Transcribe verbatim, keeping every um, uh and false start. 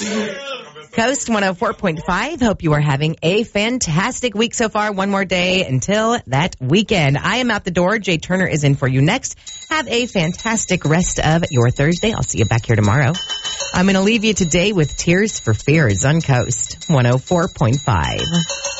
Coast one oh four point five. Hope you are having a fantastic week so far. One more day until that weekend. I am out the door. Jay Turner is in for you next. Have a fantastic rest of your Thursday. I'll see you back here tomorrow. I'm going to leave you today with Tears for Fears on Coast one oh four point five.